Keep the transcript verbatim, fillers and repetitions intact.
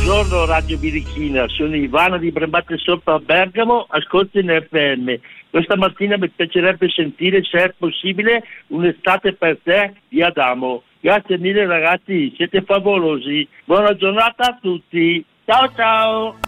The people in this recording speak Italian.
Buongiorno Radio Birichina, sono Ivana di Brembate Sopra Bergamo, ascolto in F M. Questa mattina mi piacerebbe sentire, se è possibile, Un'estate per te di Adamo. Grazie mille ragazzi, siete favolosi. Buona giornata a tutti. Ciao ciao.